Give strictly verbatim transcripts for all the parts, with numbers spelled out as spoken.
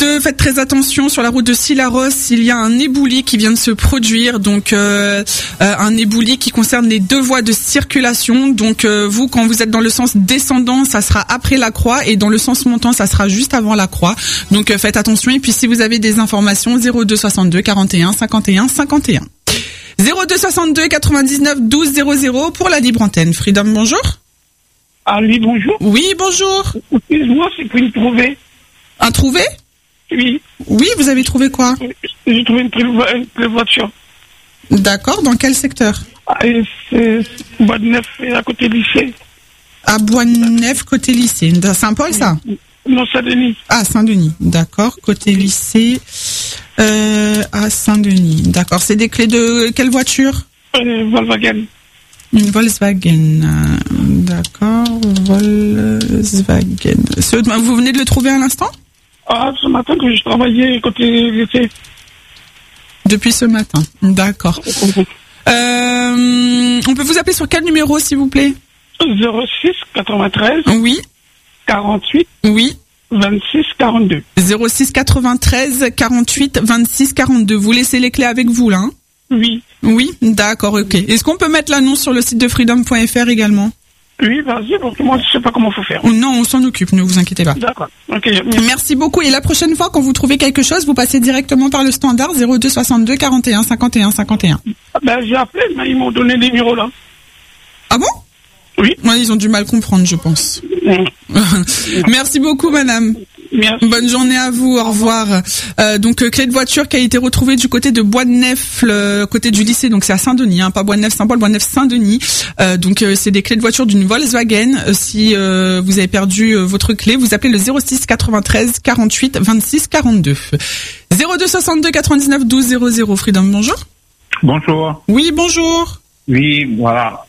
deux, faites très attention sur la route de Sillaros, il y a un éboulis qui vient de se produire, donc euh, euh, un éboulis qui concerne les deux voies de circulation. Donc euh, vous, quand vous êtes dans le sens descendant, ça sera après la croix, et dans le sens montant, ça sera juste avant la croix. Donc euh, faites attention. Et puis si vous avez des informations, zéro deux soixante-deux quarante et un cinquante et un cinquante et un. zéro deux soixante-deux quatre-vingt-dix-neuf douze zéro zéro pour la libre antenne. Freedom, bonjour. Ah oui, bonjour. Oui, bonjour. Excuse-moi, c'est pour une trouver. Un trouvé? Oui. Oui, vous avez trouvé quoi? J'ai trouvé une pré-voiture. D'accord, dans quel secteur? Ah, et c'est Bois-de-Neuf, à côté lycée. À Bois-de-Neuf, côté lycée. Saint-Paul, ça? Non, Saint-Denis. Ah, Saint-Denis, d'accord. Côté lycée, euh, à Saint-Denis. D'accord, c'est des clés de quelle voiture? Euh, Volkswagen. Une Volkswagen, d'accord, Volkswagen. Ce, vous venez de le trouver à l'instant? Ah, ce matin que je travaillais côté lycée. Depuis ce matin, d'accord. Euh, on peut vous appeler sur quel numéro, s'il vous plaît? zéro six quatre-vingt-treize. Oui. quarante-huit. Oui. vingt-six quarante-deux. zéro six quatre-vingt-treize quarante-huit vingt-six quarante-deux. Vous laissez les clés avec vous, là, hein? Oui. Oui, d'accord, ok. Est-ce qu'on peut mettre l'annonce sur le site de freedom point f r également? Oui, vas-y, parce que moi, je sais pas comment faut faire. Oh, non, on s'en occupe, ne vous inquiétez pas. D'accord. Ok. Merci. Merci beaucoup. Et la prochaine fois, quand vous trouvez quelque chose, vous passez directement par le standard zéro deux soixante-deux quarante et un cinquante et un cinquante et un. Ben, j'ai appelé, mais ils m'ont donné les numéros là. Ah bon? Oui. Ouais, ils ont du mal comprendre, je pense. Mmh. Merci beaucoup, madame. Merci. Bonne journée à vous, au revoir. Euh, donc, euh, clé de voiture qui a été retrouvée du côté de Bois-de-Neuf, le côté du lycée, donc c'est à Saint-Denis, hein, pas Bois-de-Neuf Saint-Paul, Bois-de-Neuf Saint-Denis. Euh, donc, euh, c'est des clés de voiture d'une Volkswagen. Euh, si euh, vous avez perdu euh, votre clé, vous appelez le zéro six quatre-vingt-treize quarante-huit vingt-six quarante-deux. zéro deux soixante-deux quatre-vingt-dix-neuf douze zéro zéro. Freedom, bonjour. Bonjour. Oui, bonjour. Oui, voilà.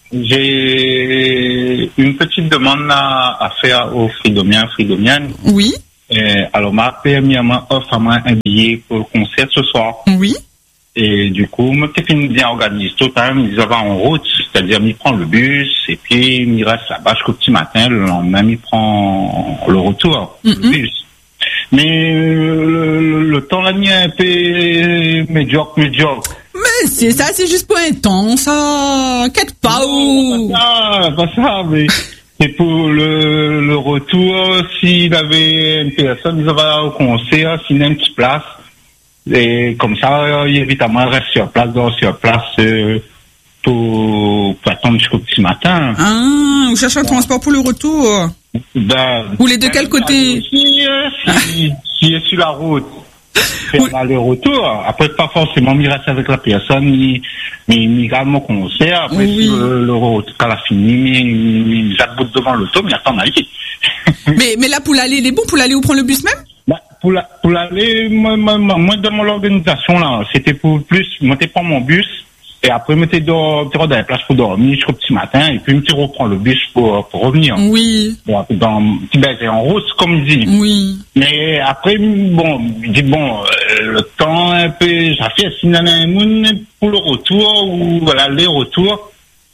J'ai une petite demande à, à faire aux Freedomiens, Freedomiennes. Oui. Et alors, ma premièrement offre à moi un billet pour le concert ce soir. Oui. Et du coup, moi, j'ai fini bien organisé tout le temps. Ils avaient en route, c'est-à-dire, il prend le bus et puis il reste là-bas jusqu'au petit matin. Le lendemain, il prend le retour, mm-hmm. le bus. Mais le, le, le temps là, il est un peu médiocre, médiocre. Mais c'est ça, c'est juste pour un temps, ça. Quête pas ou. Pas ça, pas ça, mais. Et pour le, le retour, s'il avait une personne, ils avaient au concert, s'il a une petite place. Et comme ça, évidemment, il reste sur place, donc sur place euh, pour, pour attendre jusqu'au petit matin. Ah, vous cherchez un transport pour le retour? Ben, vous les de quel côté? Si, si, si est sur la route. Faire l'aller-retour. Après, pas forcément, il reste avec la personne, il, il regarde mon concert. Après, oui. si le, le retour, quand il a fini, il j'aboute devant l'auto, mais il attend d'aller. mais, mais là, pour l'aller, il est bon pour l'aller ou prendre le bus même? Bah, pour la, pour l'aller, moi, moi, moi, dans mon organisation, là, c'était pour plus, moi, t'es pas mon bus. Et après, je dans, dans la place pour dormir jusqu'au petit matin, et puis je reprends le bus pour, pour revenir. Oui. Bon, dans, ben, c'est en route, comme il dit. Oui. Mais après, bon, il dit, bon, euh, le temps, un peu, j'ai fait, si pour le retour, ou voilà, l'aller-retour,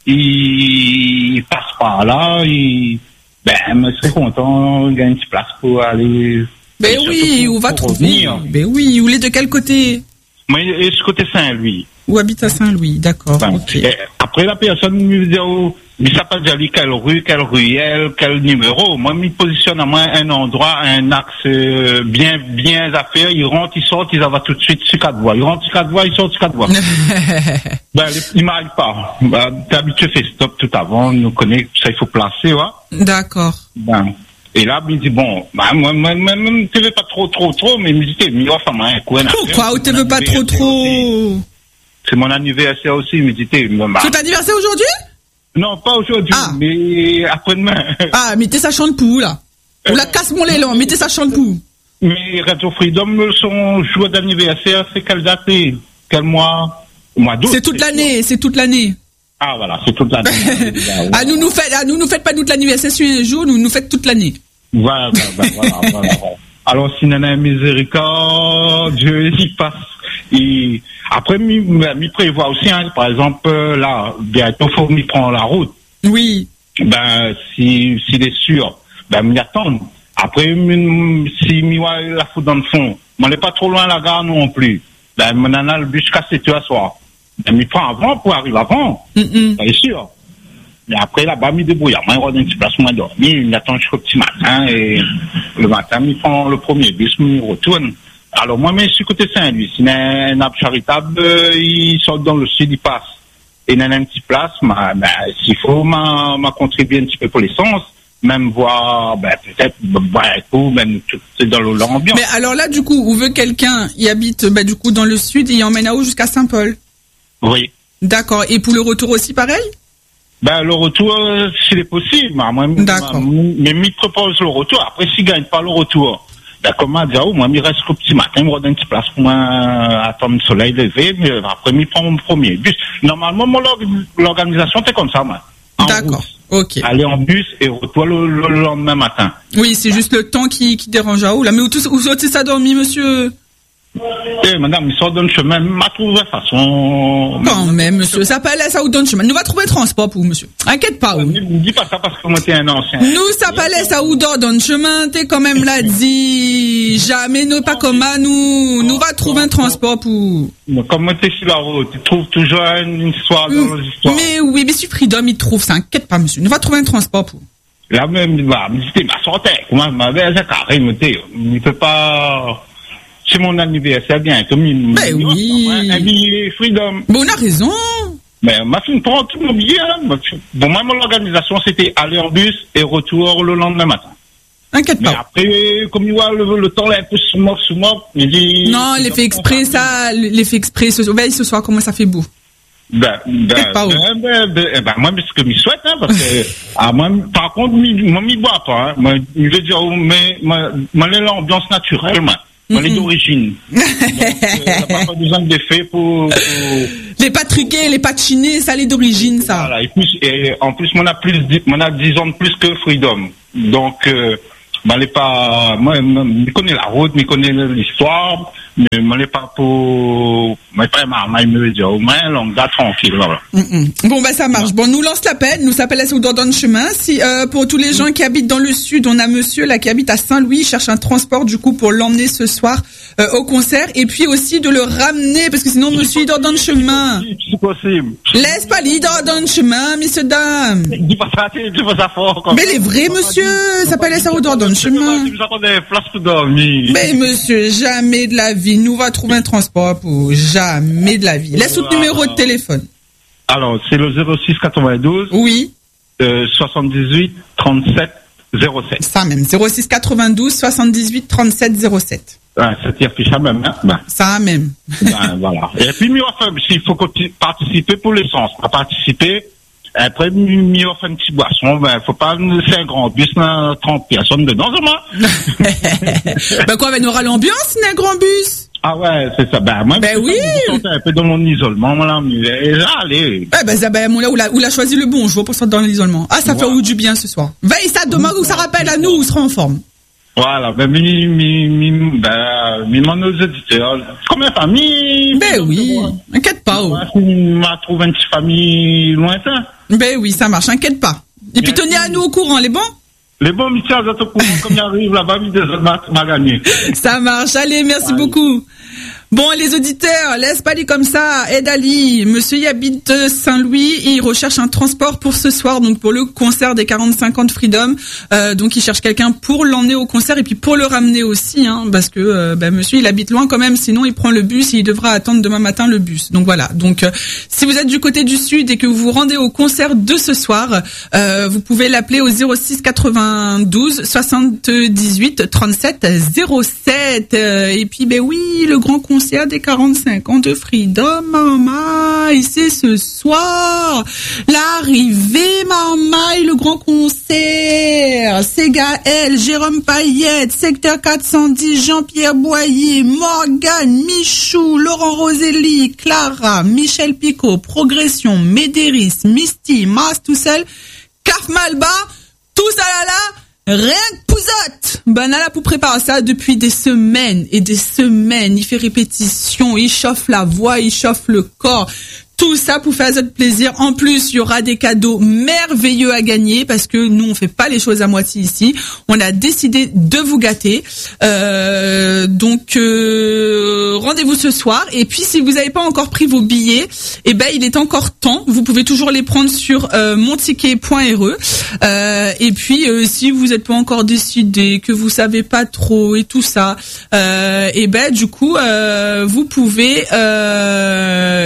il, il passe par là, il, ben, je serais content, il y a une petite place pour aller. Ben oui, où va trouver? Ben oui, où est de quel côté? Moi, je suis côté Saint-Louis. Ou habite à Saint-Louis, d'accord. Ben, okay. Après, la personne me dit, oh, mais ça pas déjà dit quelle rue, quelle ruelle, quel numéro. Moi, je me positionne à moi un endroit, un axe euh, bien, bien à faire. Ils rentrent, ils sortent, ils avaient tout de suite sur quatre voies. Ils rentrent sur quatre voies, ils sortent sur quatre voies. Ben, ils m'arrivent pas. Ben, t'es habitué, fait stop tout avant, nous connaît, ça il faut placer, ouais. D'accord. Ben. Et là, il me dit, bon, bah, moi, moi, moi, tu veux pas trop, trop, trop, mais il me dit, mais enfin, moi, un coup, un pourquoi, ou tu veux pas trop, trop? C'est mon anniversaire aussi, il me dit, bah. C'est ton anniversaire aujourd'hui? Non, pas aujourd'hui, ah. mais après-demain. Ah, mettez ça chante pou, là. Ou la casse mon l'élan, mettez ça chante pou. Mais Radio Freedom, son jour d'anniversaire, c'est quelle date? Quel mois? Au mois d'août. C'est toute l'année, c'est toute l'année. Ah, voilà, c'est toute l'année. Ah, nous, nous faites, ah, nous, nous faites pas toute l'anniversaire sur un jour, nous, nous faites toute l'année. Voilà, voilà, voilà, voilà. Alors, si Nana miséricorde, Dieu, il passe. Et après, m'y prévoit aussi, hein, par exemple, là, bientôt, faut m'y prendre la route. Oui. Ben, si, s'il est sûr, ben, m'y attendre. Après, si m'y voit la fout dans le fond, on n'est pas trop loin de la gare non plus. Ben, mon nana, le bus cassé, tu vois, soir. Ben, il prend avant pour arriver avant. Mm-mm. C'est sûr. Mais après, là-bas, il débrouille. Moi, il rentre un petit place, moi, dormir. Il attend jusqu'au petit matin. Et le matin, il prend le premier bus, il retourne. Alors, moi, mais je suis côté Saint-Louis. Si un arbre charitable, euh, il sort dans le sud, il passe. Et il y a un petit place, ben, ben, s'il faut, m'a, m'a contribué un petit peu pour l'essence. Même voir, ben, peut-être, boire un coup, même, c'est dans l'ambiance. Mais alors là, du coup, où veut quelqu'un, il habite, ben, du coup, dans le sud, et il emmène à où jusqu'à Saint-Paul? Oui. D'accord. Et pour le retour aussi, pareil? Ben, le retour, euh, s'il est possible. Moi, D'accord. mais il propose le retour. Après, s'il gagne pas le retour, ben, comment dire, oh, moi, il reste qu'au petit matin, il me redonne une petite place pour moi, attendre le soleil levé, mais après, il prend mon premier bus. Normalement, moi, l'organisation, c'est comme ça, moi. D'accord. Ok. Aller en bus et retour le, le, le lendemain matin. Oui, c'est juste le temps qui, qui dérange à où, là. Mais où, où sortez ça dormi, monsieur? Eh, madame, il sort d'un chemin, m'a trouvé façon. Quand même, monsieur, ça peut aller ça ou dans le chemin. Nous va trouver transport pour vous, monsieur. Inquiète pas, Ne me dis pas ça parce que moi, t'es un ancien. Nous, ça peut aller ça ou dans le chemin, t'es quand même l'a dit. Jamais, nous, pas comme à nous. Nous va trouver un transport pour. Comme t'es sur la route, tu trouves toujours une histoire dans les histoires. Mais oui, mais si Freedom, il trouve ça, inquiète pas, monsieur. Nous va trouver un transport pour. Là même, bah, me dit, ma sortie, comment ma belle, c'est carré, il me dit, il peut pas. C'est mon anniversaire bien, comme il Ben oui. Un billet Freedom. Bon, on a raison. Mais ma fille prend tout mon billet. Hein. Bon, moi, mon organisation, c'était aller en bus et retour le lendemain matin. Inquiète Mais pas. après, comme il voit le, le temps là un peu sous moi, sous moi, il dit. Non, l'effet exprès, ça, l'effet exprès, ce, veille ce soir, comment ça fait beau. Ben, ben, pas ben, ben, ben, ben, moi, ce que je souhaite, hein, parce que, ah, moi, par contre, moi, je ne bois pas, hein. Moi, je veux dire, mais, moi, moi, l'ambiance naturelle, moi. Moi, les d'origine. Donc, euh, pas besoin d'effet pour, pour. Les pas truqués, les pas chinés, ça, les d'origine, ça. Voilà. Et, plus, et en plus, moi, on a plus, on a dix ans de plus que Freedom. Donc, euh, moi, les pas, moi, je connais la route, je connais l'histoire, mais moi, les pas pour, moi, pas ma, me dire, au moins, on va tranquille, voilà. Mm-mm. Bon, bah, ça marche. Bon, nous lance l'appel, nous s'appelle à Soudor dans le chemin. Si, euh, pour tous les gens qui habitent dans le sud, on a monsieur, là, qui habite à Saint-Louis, cherche un transport, du coup, pour l'emmener ce soir, euh, au concert, et puis aussi de le ramener, parce que sinon, monsieur, il dort dans le chemin. C'est possible. Laisse pas, il dort dans le chemin, messieurs, dames. Dis pas ça, dis pas ça fort, comme Mais les vrais, monsieur, ça s'appelle à Soudor dans le chemin. Vous attendez, place pour dormir. Mais monsieur, jamais de la vie, nous va trouver un transport pour jamais de la vie. Laisse votre numéro de téléphone. Alors, c'est le zéro six quatre-vingt-douze. Oui. Euh, soixante-dix-huit trente-sept zéro sept. Ça même, zéro six quatre-vingt-douze soixante-dix-huit trente-sept zéro sept. Ah, ça tire ficha même, hein. Ben. Ça même. Ben, voilà. Et puis, mieux, enfin, s'il faut participer pour l'essence, pas participer. Après, mieux, enfin, une petite boisson, ben, faut pas, c'est un grand bus, trente personnes dedans, seulement. Ben quoi, ben, on aura l'ambiance, c'est un grand bus. Ah ouais, c'est ça. Ben, moi, ben oui. Je me un peu dans mon isolement, voilà, et là, allez. Eh ben, ça, ben, mon là, où l'a, où l'a choisi le bon jour pour sortir dans l'isolement. Ah, ça voilà. Fait du bien ce soir. Veille ça demain, où ça rappelle à nous, où on sera en forme. Voilà, ben, mi, mi, mi, ben, mi, mon nos auditeurs. Comme la famille. Ben oui. Inquiète pas, oh. On va trouver une petite famille lointaine. Ben oui, ça marche, inquiète pas. Et puis tenez à nous au courant, les bons? Les bons, Michel, vous êtes au courant, comme il arrive là-bas, il m'a gagné. Ça marche, allez, merci allez. Beaucoup. Bon, les auditeurs, laisse pas aller comme ça. Aide Ali, monsieur y habite Saint-Louis et il recherche un transport pour ce soir, donc pour le concert des quarante-cinq ans de Freedom. Euh, donc il cherche quelqu'un pour l'emmener au concert et puis pour le ramener aussi, hein, parce que euh, bah, monsieur il habite loin quand même, sinon il prend le bus et il devra attendre demain matin le bus. Donc voilà. Donc euh, si vous êtes du côté du sud et que vous vous rendez au concert de ce soir, euh, vous pouvez l'appeler au zéro six quatre-vingt-douze soixante-dix-huit trente-sept zéro sept. Euh, et puis ben oui, le grand concert des quarante-cinq ans de Freedom, maman, et c'est ce soir, l'arrivée, maman, et le grand concert, c'est Gaël, Jérôme Payette, secteur quatre cent dix, Jean-Pierre Boyer, Morgane, Michou, Laurent Roselli, Clara, Michel Picot, Progression, Médéris, Misty, Mars tout seul, Caf Malba, tous à la la, rien que pouzotte. Ben là pour préparer ça depuis des semaines et des semaines. Il fait répétition, il chauffe la voix, il chauffe le corps. Tout ça pour faire votre plaisir. En plus, il y aura des cadeaux merveilleux à gagner parce que nous, on fait pas les choses à moitié ici. On a décidé de vous gâter. Euh, donc, euh, rendez-vous ce soir. Et puis, si vous n'avez pas encore pris vos billets, eh ben, il est encore temps. Vous pouvez toujours les prendre sur euh, monticket point r e. Euh, et puis, euh, si vous n'êtes pas encore décidé, que vous savez pas trop et tout ça, euh, eh ben, du coup, euh, vous pouvez... Euh,